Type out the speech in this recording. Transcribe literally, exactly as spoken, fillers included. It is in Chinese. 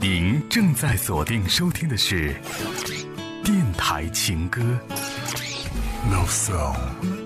您正在锁定收听的是电台情歌 Love Song。